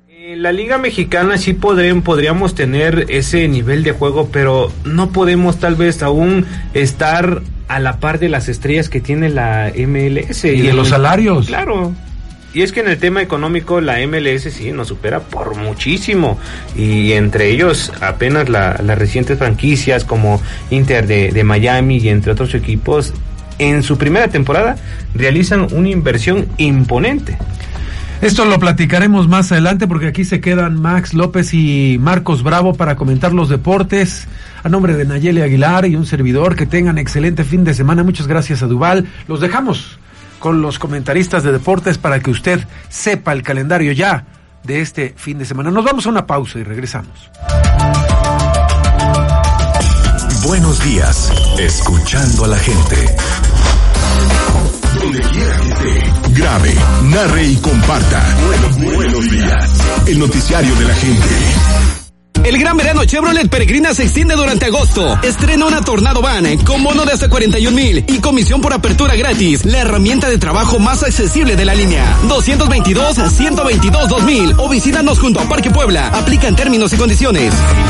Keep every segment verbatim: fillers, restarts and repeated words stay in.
En la Liga Mexicana sí podremos, podríamos tener ese nivel de juego, pero no podemos tal vez aún estar a la par de las estrellas que tiene la M L S. Y de los salarios. Claro. Y es que en el tema económico la M L S sí nos supera por muchísimo, y entre ellos apenas la, las recientes franquicias como Inter de, de Miami y entre otros equipos en su primera temporada realizan una inversión imponente. Esto lo platicaremos más adelante porque aquí se quedan Max López y Marcos Bravo para comentar los deportes. A nombre de Nayeli Aguilar y un servidor, que tengan excelente fin de semana. Muchas gracias a Duval. Los dejamos con los comentaristas de deportes para que usted sepa el calendario ya de este fin de semana. Nos vamos a una pausa y regresamos. Buenos días, escuchando a la gente. Donde quiera que esté, grabe, narre y comparta. Buenos, buenos días, el noticiario de la gente. El gran verano Chevrolet Peregrina se extiende durante agosto. Estrena una Tornado Van con bono de hasta cuarenta y un mil y comisión por apertura gratis. La herramienta de trabajo más accesible de la línea. doscientos veintidós, ciento veintidós, dos mil o visítanos junto a Parque Puebla. Aplican términos y condiciones.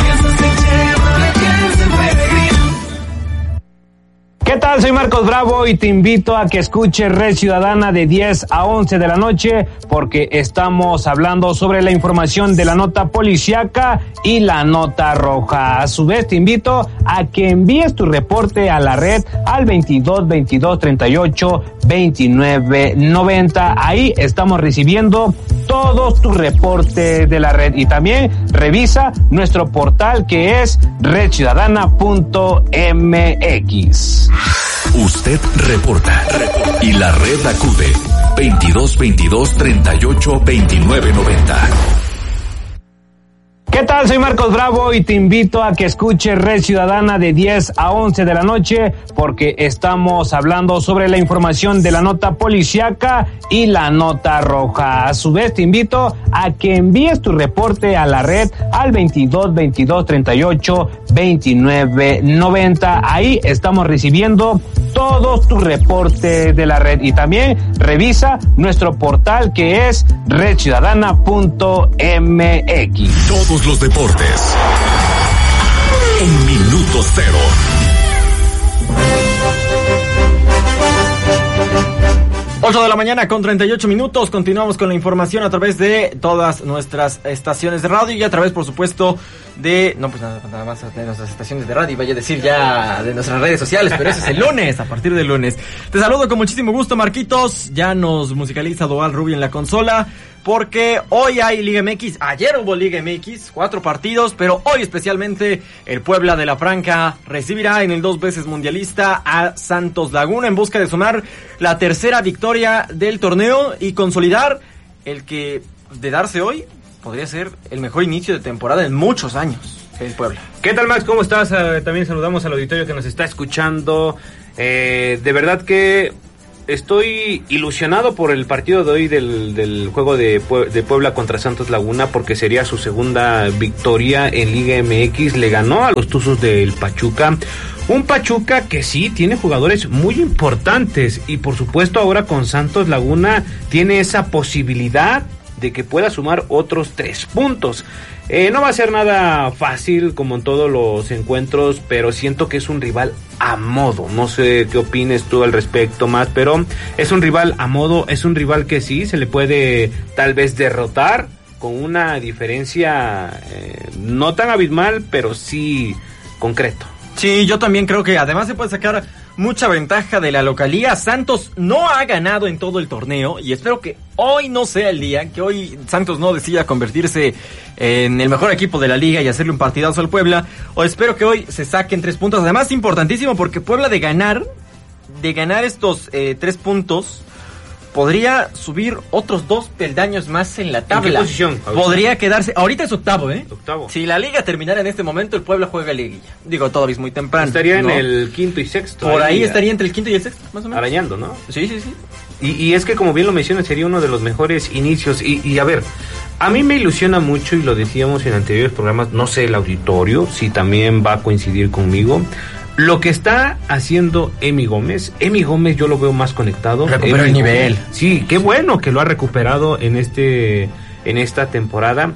¿Qué tal? Soy Marcos Bravo y te invito a que escuches Red Ciudadana de diez a once de la noche, porque estamos hablando sobre la información de la nota policíaca y la nota roja. A su vez te invito a que envíes tu reporte a la red al veintidós, veintidós, treinta y ocho, veintinueve, noventa. Ahí estamos recibiendo todos tus reportes de la red, y también revisa nuestro portal que es red ciudadana punto m x. Usted reporta y la red acude. veintidós, veintidós, treinta y ocho, veintinueve, noventa. ¿Qué tal? Soy Marcos Bravo y te invito a que escuches Red Ciudadana de diez a once de la noche, porque estamos hablando sobre la información de la nota policíaca y la nota roja. A su vez te invito a que envíes tu reporte a la red al veintidós, veintidós, treinta y ocho, veintinueve, noventa. Ahí estamos recibiendo todos tus reportes de la red, y también revisa nuestro portal que es red ciudadana punto m x. Todos los deportes en minuto cero. ocho de la mañana con treinta y ocho minutos. Continuamos con la información a través de todas nuestras estaciones de radio y a través, por supuesto, de... No, pues nada, nada más de nuestras estaciones de radio, y vaya a decir ya de nuestras redes sociales, pero eso es el lunes, a partir del lunes. Te saludo con muchísimo gusto, Marquitos. Ya nos musicaliza Duval Rubio en la consola, porque hoy hay Liga M X, ayer hubo Liga M X, cuatro partidos, pero hoy especialmente el Puebla de la Franca recibirá en el dos veces mundialista a Santos Laguna en busca de sumar la tercera victoria del torneo y consolidar el que, de darse hoy, podría ser el mejor inicio de temporada en muchos años en Puebla. ¿Qué tal, Max? ¿Cómo estás? Uh, también saludamos al auditorio que nos está escuchando. Eh, de verdad que estoy ilusionado por el partido de hoy del, del juego de, Pue- de Puebla contra Santos Laguna, porque sería su segunda victoria en Liga M X. Le ganó a los Tuzos del Pachuca. Un Pachuca que sí tiene jugadores muy importantes, y por supuesto ahora con Santos Laguna tiene esa posibilidad de que pueda sumar otros tres puntos. Eh, no va a ser nada fácil como en todos los encuentros, pero siento que es un rival a modo. No sé qué opines tú al respecto, más, pero es un rival a modo, es un rival que sí se le puede tal vez derrotar con una diferencia eh, no tan abismal, pero sí concreto. Sí, yo también creo que además se puede sacar mucha ventaja de la localía. Santos no ha ganado en todo el torneo y espero que hoy no sea el día, que hoy Santos no decida convertirse en el mejor equipo de la liga y hacerle un partidazo al Puebla. O espero que hoy se saquen tres puntos. Además, importantísimo, porque Puebla de ganar, de ganar estos eh, tres puntos, podría subir otros dos peldaños más en la tabla. ¿En qué posición? Podría quedarse, ahorita es octavo, ¿eh? Octavo. Si la liga terminara en este momento, el Puebla juega liguilla. Digo, todavía es muy temprano. Estaría ¿no? en el quinto y sexto. Por ahí ahí estaría entre el quinto y el sexto, más o menos. Arañando, ¿no? Sí, sí, sí. Y, y es que, como bien lo mencionas, sería uno de los mejores inicios. Y, y a ver, a mí me ilusiona mucho, y lo decíamos en anteriores programas, no sé el auditorio, si también va a coincidir conmigo, lo que está haciendo Emi Gómez. Emi Gómez yo lo veo más conectado. Recupera Emi el nivel. Gómez, sí, qué bueno que lo ha recuperado en este en esta temporada.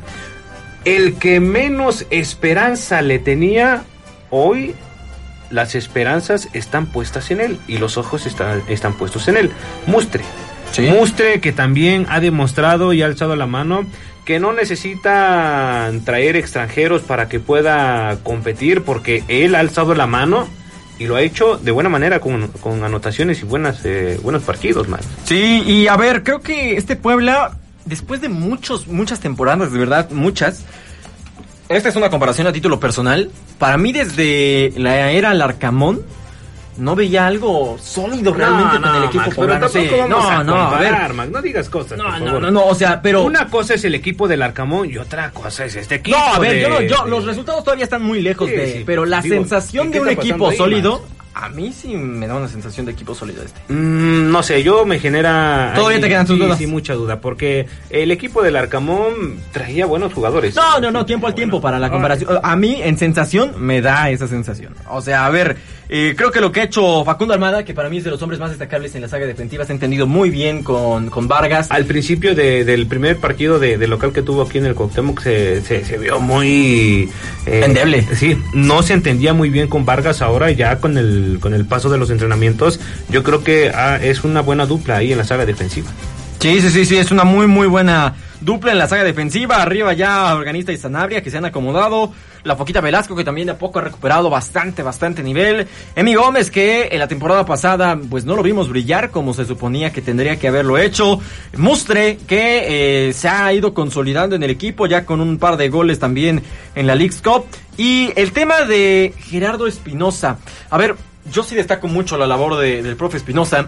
El que menos esperanza le tenía, hoy las esperanzas están puestas en él y los ojos están, están puestos en él. Mustre. Sí. Mustre, que también ha demostrado y ha alzado la mano que no necesitan traer extranjeros para que pueda competir, porque él ha alzado la mano y lo ha hecho de buena manera con, con anotaciones y buenas eh, buenos partidos, man. Sí, y a ver, creo que este Puebla, después de muchos muchas temporadas, de verdad, muchas, esta es una comparación a título personal, para mí desde la era Larcamón no veía algo sólido realmente no, con no, el equipo Max, poblano. Pero tampoco vamos no, a no, comparar, a ver. Max, no digas cosas, no, por no, favor. no, no, o sea, pero una cosa es el equipo del Arcamón y otra cosa es este equipo. No, a ver, de, yo, no, yo de... los resultados todavía están muy lejos sí, de, sí, pero la digo, sensación de un equipo ahí, sólido, Max? A mí sí me da una sensación de equipo sólido este. Mm, no sé, yo me genera... Todavía ahí, te quedan tus sí, dudas. Sí, mucha duda, porque el equipo del Arcamón traía buenos jugadores. No, no, no, tiempo al tiempo para la comparación. A mí, en sensación, me da esa sensación. O sea, a ver, eh, creo que lo que ha hecho Facundo Almada, que para mí es de los hombres más destacables en la saga defensiva, se ha entendido muy bien con, con Vargas. Al principio de, del primer partido de, de local que tuvo aquí en el Cuauhtémoc, se, se, se vio muy... Eh, endeble. Sí, no se entendía muy bien con Vargas. Ahora ya con el, con el paso de los entrenamientos, yo creo que ah, es una buena dupla ahí en la saga defensiva. Sí, sí, sí, sí, es una muy, muy buena dupla en la saga defensiva. Arriba ya Organista y Sanabria, que se han acomodado. La Foquita Velasco, que también de a poco ha recuperado bastante, bastante nivel. Emi Gómez, que en la temporada pasada pues no lo vimos brillar como se suponía que tendría que haberlo hecho. Mustre, que eh, se ha ido consolidando en el equipo, ya con un par de goles también en la Leagues Cup. Y el tema de Gerardo Espinosa. A ver, yo sí destaco mucho la labor de, del profe Espinosa,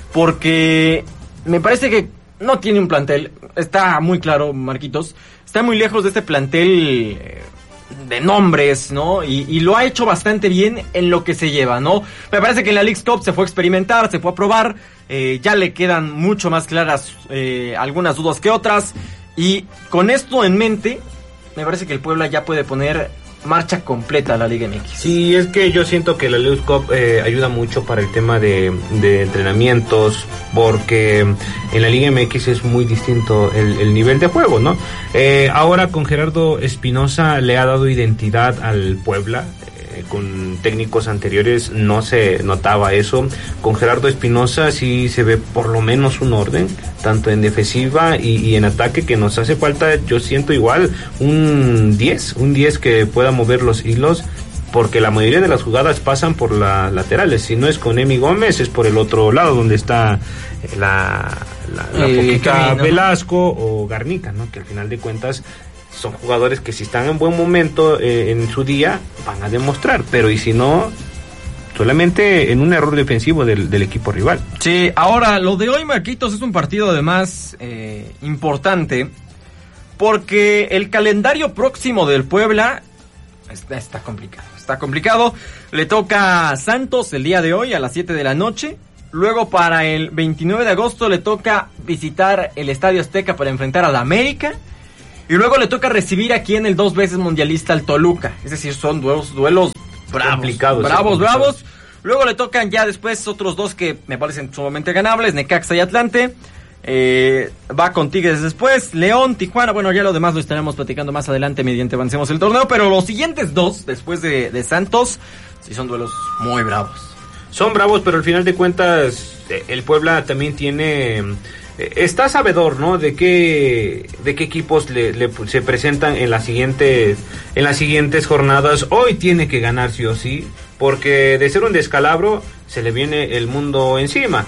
porque me parece que no tiene un plantel. Está muy claro, Marquitos. Está muy lejos de este plantel... Eh, de nombres, ¿no? Y, y lo ha hecho bastante bien en lo que se lleva, ¿no? Me parece que en la Leagues Cup se fue a experimentar, se fue a probar, eh, ya le quedan mucho más claras eh, algunas dudas que otras, y con esto en mente, me parece que el Puebla ya puede poner marcha completa a la Liga M X. Sí, es que yo siento que la Leagues Cup eh, ayuda mucho para el tema de, de entrenamientos, porque en la Liga M X es muy distinto el, el nivel de juego, ¿no? Eh, ahora con Gerardo Espinosa le ha dado identidad al Puebla. Eh, con técnicos anteriores no se notaba eso. Con Gerardo Espinosa sí se ve por lo menos un orden, tanto en defensiva y, y en ataque, que nos hace falta, yo siento igual, un diez, un diez que pueda mover los hilos, porque la mayoría de las jugadas pasan por las laterales. Si no es con Emi Gómez, es por el otro lado, donde está la, la, la eh, Foquita Velasco o Garnica, ¿no? Que al final de cuentas son jugadores que si están en buen momento eh, en su día, van a demostrar, pero y si no, solamente en un error defensivo del, del equipo rival. Sí, ahora, lo de hoy, Marquitos, es un partido además eh, importante, porque el calendario próximo del Puebla está, está complicado, está complicado. Le toca a Santos el día de hoy a las siete de la noche. Luego para el veintinueve de agosto le toca visitar el Estadio Azteca para enfrentar a la América. Y luego le toca recibir aquí en el dos veces mundialista al Toluca. Es decir, son duelos, duelos bravos, complicados. Bravos, bravos. Luego le tocan ya después otros dos que me parecen sumamente ganables, Necaxa y Atlante. Eh, va con Tigres después, León, Tijuana. Bueno, ya lo demás lo estaremos platicando más adelante mediante avancemos el torneo. Pero los siguientes dos, después de, de Santos, sí son duelos muy bravos. Son bravos, pero al final de cuentas el Puebla también tiene... Está sabedor, ¿no? De qué de qué equipos le, le, se presentan en las siguientes en las siguientes jornadas. Hoy tiene que ganar sí o sí, porque de ser un descalabro se le viene el mundo encima.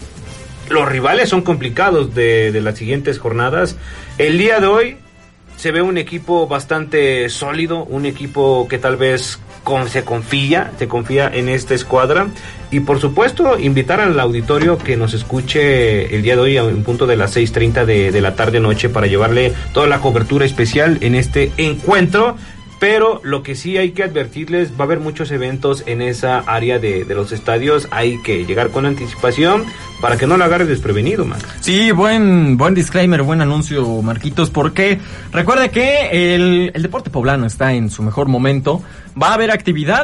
Los rivales son complicados de, de las siguientes jornadas. El día de hoy se ve un equipo bastante sólido, un equipo que tal vez con, se confía, se confía en esta escuadra. Y por supuesto, invitar al auditorio que nos escuche el día de hoy a un punto de las seis treinta de, de la tarde noche para llevarle toda la cobertura especial en este encuentro. Pero lo que sí hay que advertirles, va a haber muchos eventos en esa área de, de los estadios. Hay que llegar con anticipación para que no lo agarre desprevenido, man. Sí, buen buen disclaimer, buen anuncio, Marquitos, porque recuerde que el, el deporte poblano está en su mejor momento. Va a haber actividad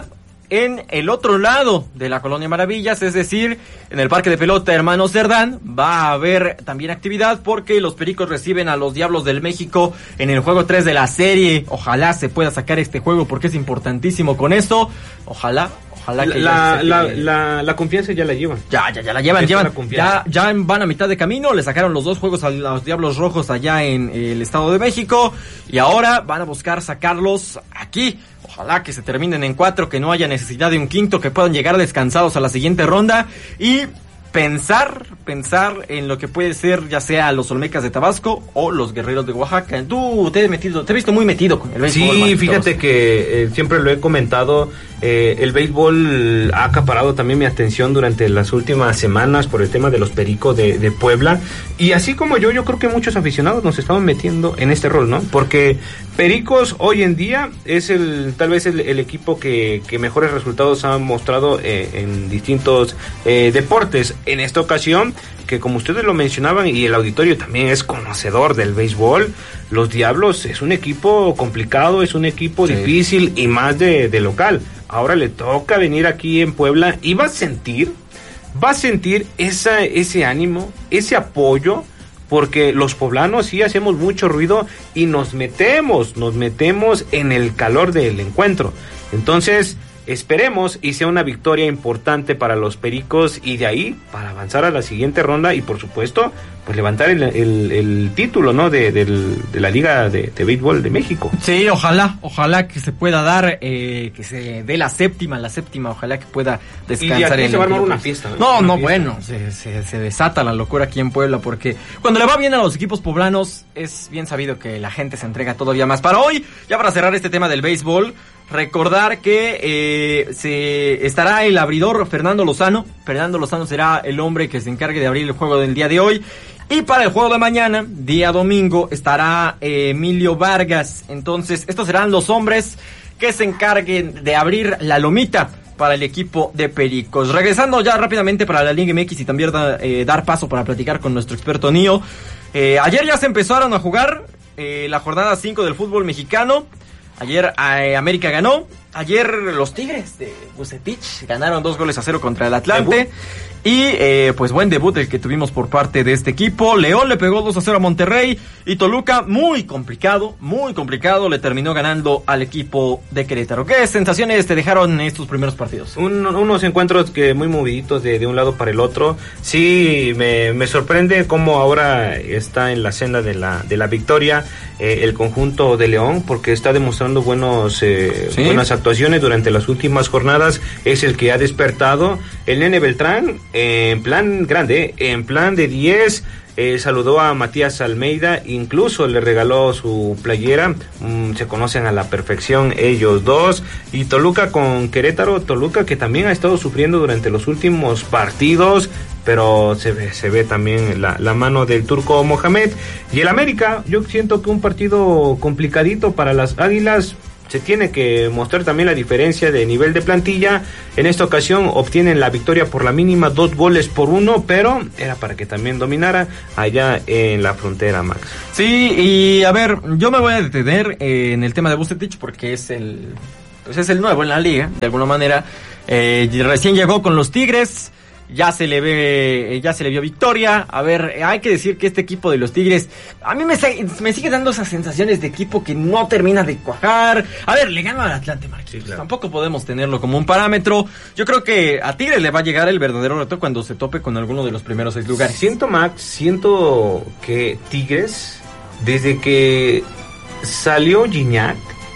en el otro lado de la Colonia Maravillas, es decir, en el Parque de Pelota Hermanos Cerdán, va a haber también actividad porque los Pericos reciben a los Diablos del México en el juego tres de la serie. Ojalá se pueda sacar este juego porque es importantísimo con eso. Ojalá. Ojalá que la, ya la, la, la confianza ya la llevan. Ya, ya, ya la llevan, llevan. Ya, ya van a mitad de camino, le sacaron los dos juegos a los Diablos Rojos allá en el Estado de México y ahora van a buscar sacarlos aquí. Ojalá que se terminen en cuatro, que no haya necesidad de un quinto, que puedan llegar descansados a la siguiente ronda y pensar, pensar en lo que puede ser ya sea los Olmecas de Tabasco o los Guerreros de Oaxaca. Tú te has metido, te he visto muy metido con el béisbol. Sí, Marquitos. Fíjate que eh, siempre lo he comentado, eh, el béisbol ha acaparado también mi atención durante las últimas semanas por el tema de los Pericos de, de Puebla, y así como yo, yo creo que muchos aficionados nos estamos metiendo en este rol, ¿no? Porque Pericos hoy en día es el tal vez el, el equipo que, que mejores resultados ha mostrado eh, en distintos eh, deportes. En esta ocasión, que como ustedes lo mencionaban y el auditorio también es conocedor del béisbol, los Diablos es un equipo complicado, es un equipo sí. difícil y más de, de local. Ahora le toca venir aquí en Puebla y va a sentir, va a sentir esa, ese ánimo, ese apoyo, porque los poblanos sí hacemos mucho ruido y nos metemos, nos metemos en el calor del encuentro. Entonces, esperemos y sea una victoria importante para los Pericos y de ahí para avanzar a la siguiente ronda y por supuesto pues levantar el, el, el título, ¿no? de, de, de la Liga de, de Béisbol de México. Sí, ojalá, ojalá que se pueda dar, eh, que se dé la séptima, la séptima, ojalá que pueda descansar. Y de aquí en se va a el armar una fiesta. No, no, una no fiesta. bueno, se, se, se desata la locura aquí en Puebla porque cuando le va bien a los equipos poblanos es bien sabido que la gente se entrega todavía más. Para hoy, ya para cerrar este tema del béisbol, recordar que eh, se estará el abridor Fernando Lozano. Fernando Lozano será el hombre que se encargue de abrir el juego del día de hoy. Y para el juego de mañana, día domingo, estará eh, Emilio Vargas. Entonces, estos serán los hombres que se encarguen de abrir la lomita para el equipo de Pericos. Regresando ya rápidamente para la Liga M X y también da, eh, dar paso para platicar con nuestro experto Nio. Eh, ayer ya se empezaron a jugar eh, la jornada cinco del fútbol mexicano. Ayer eh, América ganó. Ayer los Tigres de Bucetich ganaron dos goles a cero contra el Atlante. ¿Debut? Y eh, pues buen debut el que tuvimos por parte de este equipo. León le pegó dos a cero a Monterrey. Y Toluca, muy complicado, muy complicado, le terminó ganando al equipo de Querétaro. ¿Qué sensaciones te dejaron estos primeros partidos? Un, unos encuentros que muy moviditos de, de un lado para el otro. Sí, me, me sorprende cómo ahora está en la senda de la, de la victoria eh, el conjunto de León, porque está demostrando buenos eh, ¿Sí? buenas actuaciones durante las últimas jornadas. Es el que ha despertado. El Nene Beltrán, eh, en plan grande, en plan de diez, eh, saludó a Matías Almeida, incluso le regaló su playera. Mm, se conocen a la perfección ellos dos. Y Toluca con Querétaro, Toluca que también ha estado sufriendo durante los últimos partidos, pero se ve, se ve también la, la mano del Turco Mohamed. Y el América, yo siento que un partido complicadito para las Águilas. Se tiene que mostrar también la diferencia de nivel de plantilla. En esta ocasión obtienen la victoria por la mínima, dos goles por uno, pero era para que también dominara allá en la frontera, Max. Sí, y a ver, yo me voy a detener eh, en el tema de Bucetich porque es el, pues es el nuevo en la liga, de alguna manera. Eh, recién llegó con los Tigres. Ya se le ve, ya se le vio victoria. A ver, hay que decir que este equipo de los Tigres, a mí me, me sigue dando esas sensaciones de equipo que no termina de cuajar. A ver, le ganó al Atlante, Marquitos. Sí, claro. Tampoco podemos tenerlo como un parámetro. Yo creo que a Tigres le va a llegar el verdadero reto cuando se tope con alguno de los primeros seis lugares. Siento, Max, siento que Tigres, desde que salió Gignac,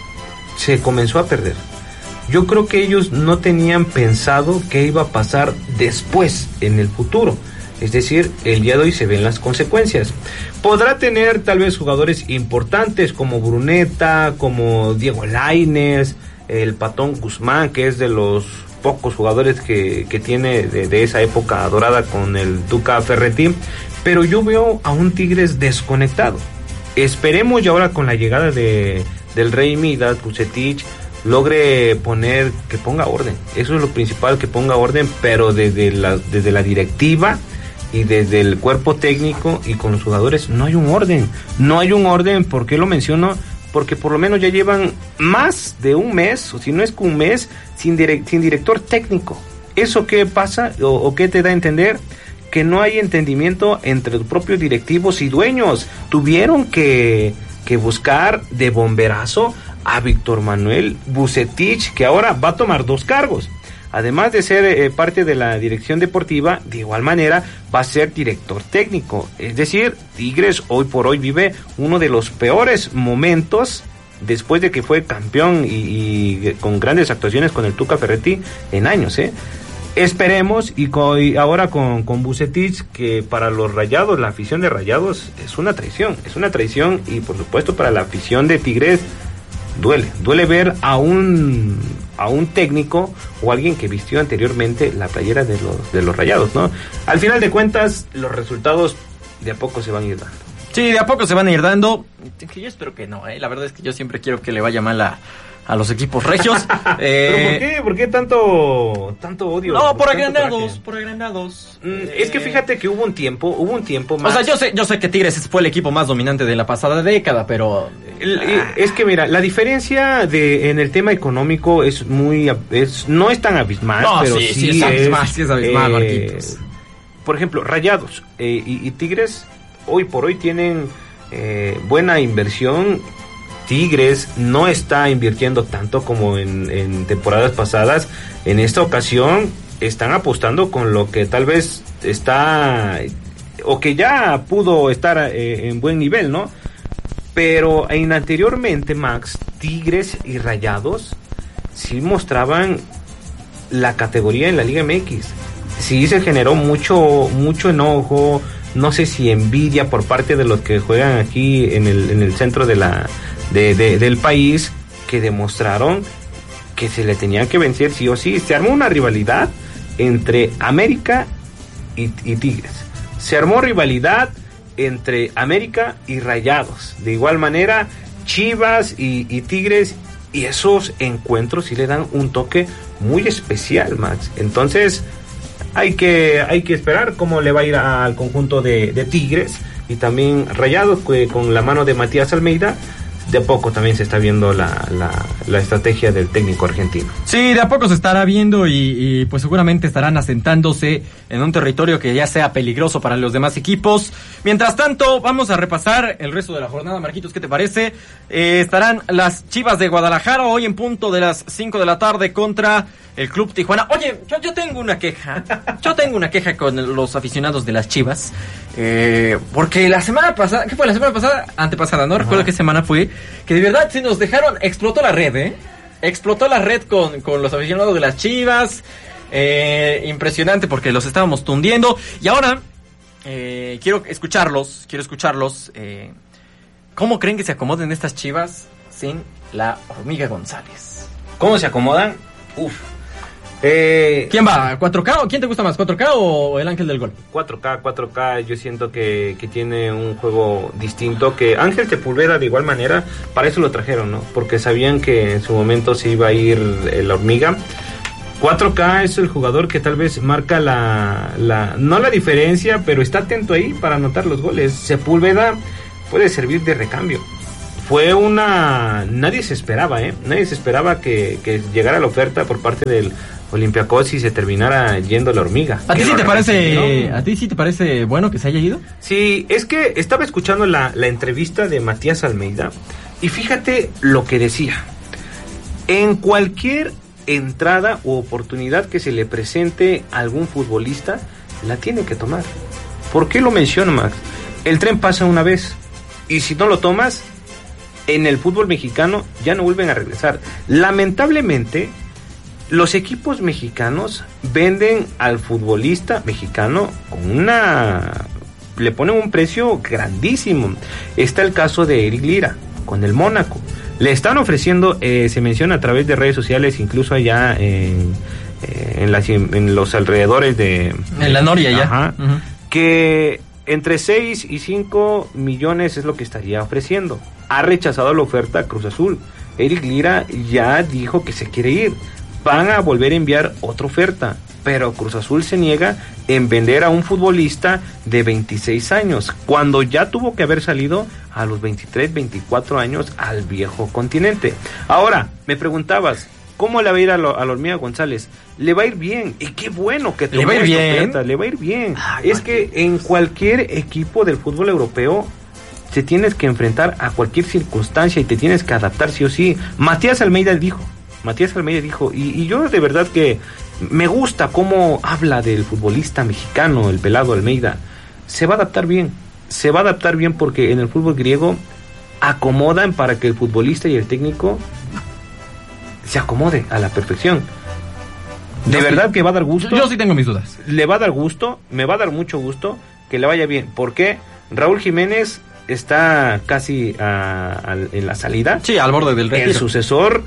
se comenzó a perder. Yo creo que ellos no tenían pensado qué iba a pasar después, en el futuro. Es decir, el día de hoy se ven las consecuencias. Podrá tener tal vez jugadores importantes como Bruneta, como Diego Lainez, el Patón Guzmán, que es de los pocos jugadores que, que tiene de, de esa época dorada con el Tuca Ferretti. Pero yo veo a un Tigres desconectado. Esperemos y ahora con la llegada de del Rey Midas, Bucetich, logre poner, que ponga orden. Eso es lo principal, que ponga orden, pero desde la, desde la directiva y desde el cuerpo técnico y con los jugadores no hay un orden. No hay un orden. ¿Por qué lo menciono? porque por lo menos ya llevan más de un mes, o si no es que un mes, sin, direct, sin director técnico. ¿Eso qué pasa o, o qué te da a entender? Que no hay entendimiento entre los propios directivos y dueños. Tuvieron que, que buscar de bomberazo a Víctor Manuel Vucetich, que ahora va a tomar dos cargos. Además de ser eh, parte de la dirección deportiva, de igual manera va a ser director técnico. Es decir, Tigres hoy por hoy vive uno de los peores momentos después de que fue campeón y, y con grandes actuaciones con el Tuca Ferretti en años, ¿eh? Esperemos, y, con, y ahora con, con Vucetich, que para los Rayados, la afición de Rayados es una traición, es una traición, y por supuesto para la afición de Tigres duele, duele ver a un a un técnico o alguien que vistió anteriormente la playera de los de los Rayados, ¿no? Al final de cuentas, los resultados de a poco se van a ir dando. Sí, de a poco se van a ir dando. Yo espero que no, ¿eh? La verdad es que yo siempre quiero que le vaya mal a, a los equipos regios. eh, ¿Pero por qué? ¿Por qué tanto, tanto odio? No, por, por agrandados, por agrandados. Mm, eh, es que fíjate que hubo un tiempo, hubo un tiempo más. O sea, yo sé, yo sé que Tigres fue el equipo más dominante de la pasada década, pero... El, ah. Es que mira, la diferencia de en el tema económico es muy, es no es tan abismal, no, pero sí, sí, sí es, es abismal, sí es abismal, eh, Marquitos. Por ejemplo, Rayados eh, y, y Tigres hoy por hoy tienen eh, buena inversión. Tigres no está invirtiendo tanto como en, en temporadas pasadas. En esta ocasión están apostando con lo que tal vez está o que ya pudo estar eh, en buen nivel, ¿no? Pero en anteriormente, Max, Tigres y Rayados sí mostraban la categoría en la Liga M X. Sí se generó mucho mucho enojo, no sé si envidia por parte de los que juegan aquí en el en el centro de la de, de del país, que demostraron que se le tenía que vencer sí o sí. Se armó una rivalidad entre América y, y Tigres. Se armó rivalidad entre América y Rayados. De igual manera, Chivas y, y Tigres, y esos encuentros sí le dan un toque muy especial, Max. Entonces, hay que, hay que esperar cómo le va a ir al conjunto de, de Tigres y también Rayados, que con la mano de Matías Almeida, de a poco también se está viendo la, la, la estrategia del técnico argentino. Sí, de a poco se estará viendo y, y pues seguramente estarán asentándose en un territorio que ya sea peligroso para los demás equipos. Mientras tanto, vamos a repasar el resto de la jornada. Marquitos, ¿qué te parece? Eh, estarán las Chivas de Guadalajara hoy en punto de las cinco de la tarde contra el Club Tijuana. Oye, yo, yo tengo una queja. Yo tengo una queja con los aficionados de las Chivas. Eh, porque la semana pasada, ¿qué fue la semana pasada? Antepasada, no Ajá. recuerdo qué semana fue. Que de verdad se nos dejaron, explotó la red, ¿eh? Explotó la red con, con los aficionados de las Chivas. Eh, impresionante porque los estábamos tundiendo. Y ahora, eh, quiero escucharlos, quiero escucharlos. Eh, ¿Cómo creen que se acomoden estas Chivas sin la Hormiga González? ¿Cómo se acomodan? Uf. Eh, ¿Quién va? ¿cuatro K o quién te gusta más? ¿cuatro K o el Ángel del Gol? cuatro K, cuatro K, yo siento que, que tiene un juego distinto, que Ángel Sepúlveda de igual manera, para eso lo trajeron, ¿no? Porque sabían que en su momento se iba a ir la Hormiga. cuatro K es el jugador que tal vez marca la, la, no la diferencia, pero está atento ahí para anotar los goles. Sepúlveda puede servir de recambio. Fue una... Nadie se esperaba, ¿eh? Nadie se esperaba que, que llegara la oferta por parte del Olympiacos y se terminara yendo la Hormiga. ¿A ti sí te parece, ¿A ti sí te parece bueno que se haya ido? Sí, es que estaba escuchando la, la entrevista de Matías Almeida y fíjate lo que decía. En cualquier entrada u oportunidad que se le presente a algún futbolista, la tiene que tomar. ¿Por qué lo menciona, Max? El tren pasa una vez y si no lo tomas, en el fútbol mexicano ya no vuelven a regresar. Lamentablemente, los equipos mexicanos venden al futbolista mexicano con una... le ponen un precio grandísimo. Está el caso de Eric Lira con el Mónaco. Le están ofreciendo, eh, se menciona a través de redes sociales, incluso allá en, eh, en, las, en los alrededores de... En la Noria ya. Ajá, uh-huh. Que entre seis y cinco millones es lo que estaría ofreciendo. Ha rechazado la oferta Cruz Azul. Eric Lira ya dijo que se quiere ir. van a volver a enviar otra oferta, pero Cruz Azul se niega en vender a un futbolista de veintiséis años, cuando ya tuvo que haber salido a los veintitrés, veinticuatro años al viejo continente. Ahora, me preguntabas, ¿cómo le va a ir a, lo, a la Hormiga González? Le va a ir bien, y qué bueno que le va a ir bien. Oferta, le va a ir bien. Ay, es que en cualquier equipo del fútbol europeo te tienes que enfrentar a cualquier circunstancia y te tienes que adaptar sí o sí. Matías Almeida dijo, Matías Almeida dijo, y, y yo de verdad que me gusta cómo habla del futbolista mexicano, el pelado Almeida. Se va a adaptar bien, se va a adaptar bien porque en el fútbol griego acomodan para que el futbolista y el técnico se acomode a la perfección. De yo verdad sí, que va a dar gusto. Yo, yo sí tengo mis dudas. Le va a dar gusto, me va a dar mucho gusto que le vaya bien. ¿Por qué? Raúl Jiménez está casi a, a, en la salida. Sí, al borde del retiro. El sucesor,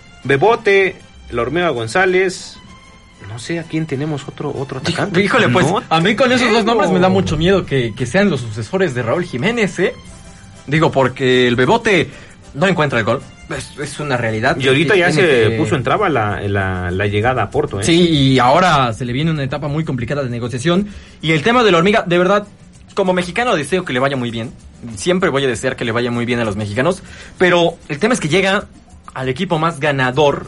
Bebote, la Hormiga González. No sé a quién tenemos otro otro atacante. Híjole, pues no, a mí con esos tengo. dos nombres me da mucho miedo que, que sean los sucesores de Raúl Jiménez, ¿eh? Digo, porque el Bebote no encuentra el gol. Es, es una realidad. Y ahorita ya se que... puso en traba la, la, la llegada a Porto, ¿eh? Sí, y ahora se le viene una etapa muy complicada de negociación. Y el tema de la Hormiga, de verdad, como mexicano deseo que le vaya muy bien. Siempre voy a desear que le vaya muy bien a los mexicanos. Pero el tema es que llega al equipo más ganador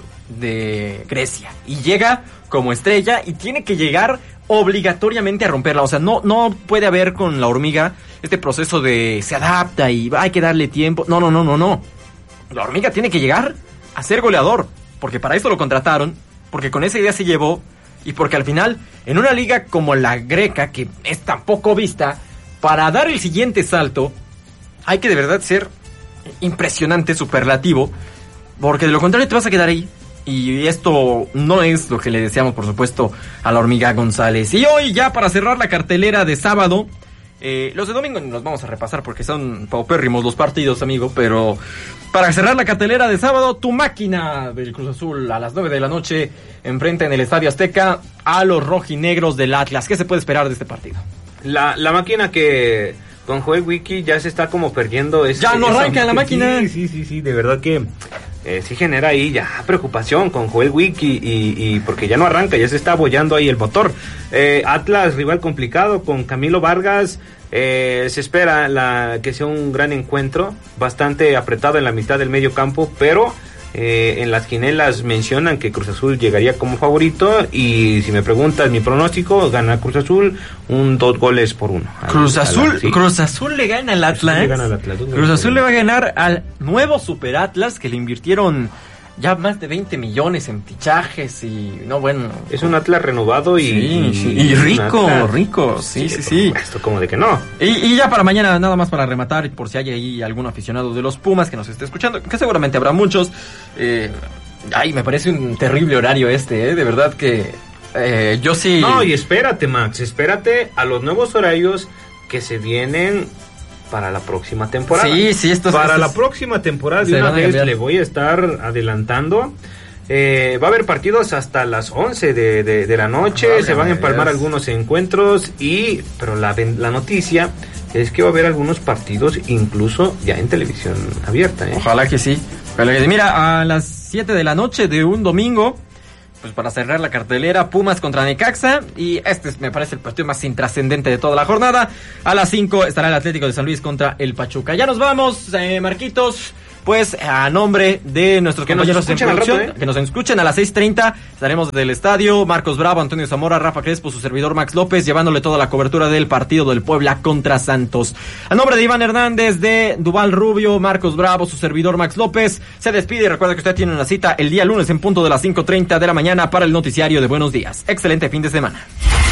de Grecia. Y llega como estrella y tiene que llegar obligatoriamente a romperla. O sea, no, no puede haber con la Hormiga este proceso de se adapta y hay que darle tiempo. No, no, no, no, no. La Hormiga tiene que llegar a ser goleador. Porque para eso lo contrataron. Porque con esa idea se llevó. Y porque al final, en una liga como la greca, que es tan poco vista, para dar el siguiente salto, hay que de verdad ser impresionante, superlativo. Porque de lo contrario te vas a quedar ahí. Y esto no es lo que le deseamos, por supuesto, a la Hormiga González. Y hoy, ya para cerrar la cartelera de sábado, eh, los de domingo los vamos a repasar porque son paupérrimos los partidos, amigo. Pero para cerrar la cartelera de sábado, tu máquina del Cruz Azul a las nueve de la noche enfrenta en el Estadio Azteca a los rojinegros del Atlas. ¿Qué se puede esperar de este partido? La, la máquina que con Joel Wiki ya se está como perdiendo. Ese, ya no arranca esa, la máquina. Sí, sí, sí, sí, de verdad que eh, sí genera ahí ya preocupación con Joel Wiki y, y porque ya no arranca, ya se está abollando ahí el motor. Eh, Atlas, rival complicado con Camilo Vargas. Eh, se espera la, que sea un gran encuentro, bastante apretado en la mitad del medio campo, pero eh, en las quinelas mencionan que Cruz Azul llegaría como favorito y si me preguntas mi pronóstico, gana Cruz Azul un dos goles por uno. Cruz al, Azul, al, sí. Cruz Azul le gana al Atlas. Le gana al Atlas Cruz Azul le va a ganar al nuevo Super Atlas que le invirtieron ya más de veinte millones en fichajes y no bueno. Es un Atlas renovado y, sí, y, sí, y rico, Atlas, rico, sí, sí, sí. Esto como de que no. Y, y ya para mañana, nada más para rematar, por si hay ahí algún aficionado de los Pumas que nos esté escuchando, que seguramente habrá muchos. Eh, ay, me parece un terrible horario este, eh, de verdad que eh, yo sí. No, y espérate, Max, espérate a los nuevos horarios que se vienen para la próxima temporada. Sí, sí, esto Para estos la próxima temporada de una vez le voy a estar adelantando. Eh, va a haber partidos hasta las once de, de, de la noche, oh, se van a empalmar Dios. algunos encuentros y pero la, la noticia es que va a haber algunos partidos incluso ya en televisión abierta, ¿eh? Ojalá que sí. Ojalá que sí. Mira, a las siete de la noche de un domingo, pues para cerrar la cartelera, Pumas contra Necaxa, y este es, me parece el partido más intrascendente de toda la jornada. A las cinco estará el Atlético de San Luis contra el Pachuca. Ya nos vamos, eh, Marquitos, pues a nombre de nuestros que compañeros nos en producción, rato, ¿eh? que nos escuchen a las seis treinta, estaremos del estadio, Marcos Bravo, Antonio Zamora, Rafa Crespo, su servidor Max López, llevándole toda la cobertura del partido del Puebla contra Santos. A nombre de Iván Hernández, de Duval Rubio, Marcos Bravo, su servidor Max López, se despide y recuerda que usted tiene una cita el día lunes en punto de las cinco treinta de la mañana para el noticiario de Buenos Días. Excelente fin de semana.